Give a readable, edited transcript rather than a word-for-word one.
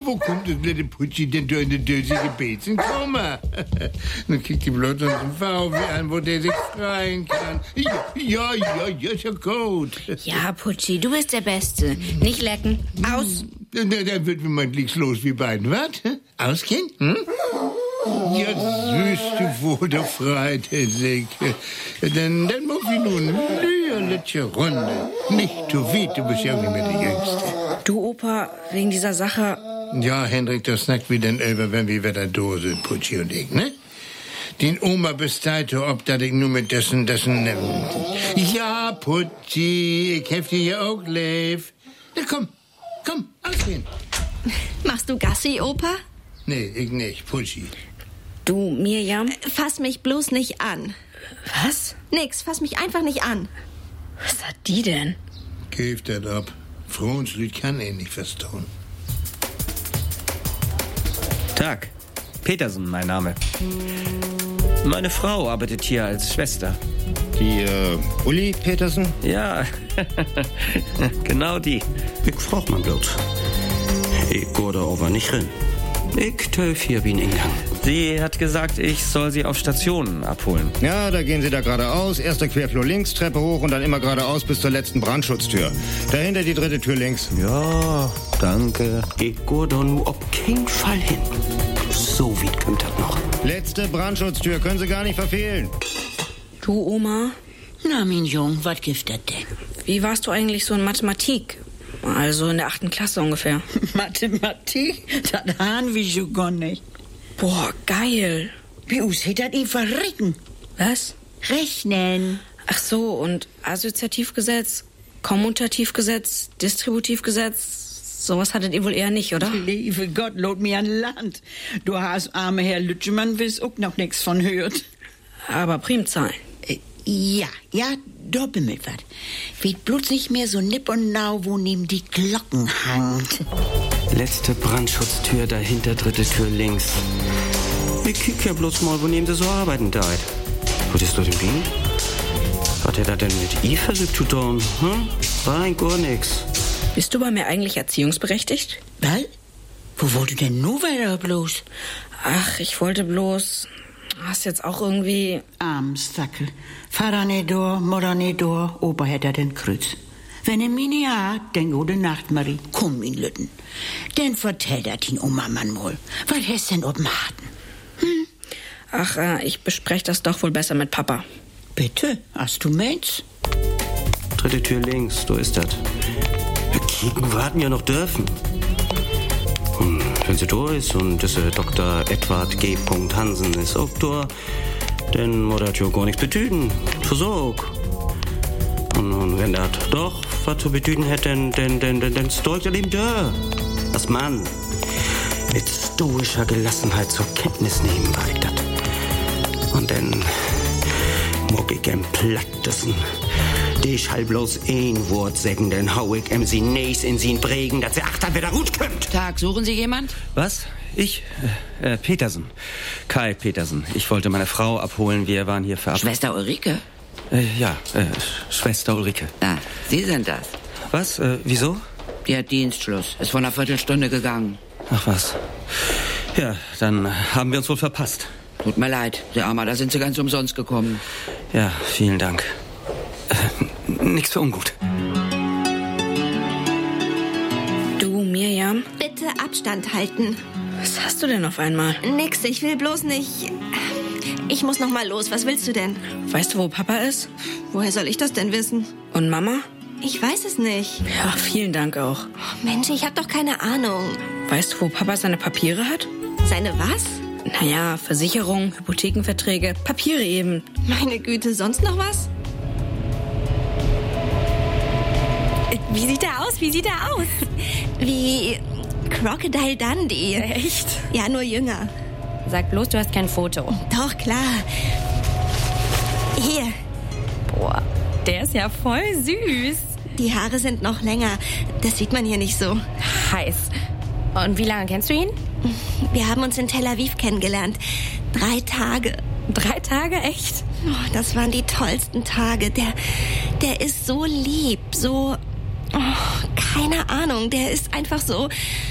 Wo kommt das blöde Putschi denn da in der Döse gebeten? Komm mal. Dann kriegt die bloß unseren VW an, wo der sich freien kann. Ja, ist ja gut. Ja, Putschi, du bist der Beste. Nicht lecken. Aus. Dann wird mir mal nichts los, wie beiden, was? Ausgehen? Hm? Ja, süß, du wohl der Freitag. Dann muss ich nun eine letzte Runde. Nicht zu weit, du bist ja auch nicht mehr der Jüngste. Du, Opa, wegen dieser Sache... Ja, Hendrik, das snackt wie denn über, wenn wir wieder da sind, Putschi und ich, ne? Den Oma besteilte, ob dat ich nur mit dessen... Ja, Putschi, ich hef dir ja auch lieb. Na komm, ausgehen. Machst du Gassi, Opa? Nee, ich nicht, Putschi. Du, Mirjam? Fass mich bloß nicht an. Was? Nix, fass mich einfach nicht an. Was hat die denn? Gib das ab. Frauenslüd kann ihn nicht verstauen. Tag. Petersen, mein Name. Meine Frau arbeitet hier als Schwester. Die, Uli Petersen? Ja, genau die. Ich frag mal bloß. Ich geh da aber nicht rein. Ich töf hier wie ein Ingang. Sie hat gesagt, ich soll sie auf Stationen abholen. Ja, da gehen Sie da geradeaus, erster Querflur links, Treppe hoch und dann immer geradeaus bis zur letzten Brandschutztür. Dahinter die dritte Tür links. Ja, danke. Ich geh da nur auf keinen Fall hin. So weit kommt das noch. Letzte Brandschutztür, können Sie gar nicht verfehlen. Du, Oma? Na, mein Jung, was gibt das denn? Wie warst du eigentlich so in Mathematik? Also in der 8. Klasse ungefähr. Mathematik? Das haben wir schon gar nicht. Boah, geil. Wie aussieht das verrecken? Was? Rechnen. Ach so, und Assoziativgesetz, Kommutativgesetz, Distributivgesetz, sowas hattet ihr wohl eher nicht, oder? Liebe Gott, lot mir an Land. Du hast arme Herr Lütschemann, wiss auch noch nichts von hört. Aber Primzahlen. Ja, da bimmelt wat. Weht bloß nicht mehr so nipp und nau, wo neben die Glocken hangt. Letzte Brandschutztür, dahinter dritte Tür links. Ich kick ja bloß mal, wo neben Sie so arbeiten da. Was ist das denn wie? Was hat er denn mit I versucht zu tun? Rein gar nix. Bist du bei mir eigentlich erziehungsberechtigt? Was? Wo wollt du denn nur weiter bloß? Ach, ich wollte bloß... Hast jetzt auch irgendwie... Armsackel. Vater nicht da, Mutter nicht da, Opa hätte den Kreuz. Wenn er mich nicht hat, dann gute Nacht, Marie. Komm, in Lütten. Dann vertell dat ihn Oma Mann mal. Was hast denn oben Harten? Ach, ich bespreche das doch wohl besser mit Papa. Bitte? Hast du meinst? Dritte Tür links, so ist das. Wir kicken, warten ja noch dürfen. Und wenn sie da ist und das Dr. Edward G. Hansen ist auch da, dann muss das ja gar nichts bedeuten. Versorg. Und wenn das doch was zu bedeuten hätte, dann stolz er ihm da. Das Mann mit stoischer Gelassenheit zur Kenntnis nehmen, war ich das. Und dann mag ich ihm plattdessen. Ich halt bloß ein Wort sagen, dann hau ich ihm sie nächst in sie prägen, dass sie achtern wieder gut kommt. Tag, suchen Sie jemand? Was? Ich? Petersen. Kai Petersen. Ich wollte meine Frau abholen. Wir waren hier verabredet. Schwester Ulrike? Schwester Ulrike. Ah, Sie sind das. Was? Wieso? Die hat Dienstschluss. Ist vor einer Viertelstunde gegangen. Ach was. Ja, dann haben wir uns wohl verpasst. Tut mir leid, der Armer, da sind Sie ganz umsonst gekommen. Ja, vielen Dank. Nichts für ungut. Du, Mirjam? Bitte Abstand halten. Was hast du denn auf einmal? Nix, ich will bloß nicht... Ich muss noch mal los. Was willst du denn? Weißt du, wo Papa ist? Woher soll ich das denn wissen? Und Mama? Ich weiß es nicht. Ja, vielen Dank auch. Oh, Mensch, ich hab doch keine Ahnung. Weißt du, wo Papa seine Papiere hat? Seine was? Naja, Versicherung, Hypothekenverträge, Papiere eben. Meine Güte, sonst noch was? Wie sieht er aus? Wie Crocodile Dundee. Echt? Ja, nur jünger. Sag bloß, du hast kein Foto. Doch, klar. Hier. Boah, der ist ja voll süß. Die Haare sind noch länger. Das sieht man hier nicht so. Heiß. Und wie lange kennst du ihn? Wir haben uns in Tel Aviv kennengelernt. 3 Tage. 3 Tage? Echt? Oh, das waren die tollsten Tage. Der ist so lieb, so... Oh, keine Ahnung, der ist einfach so...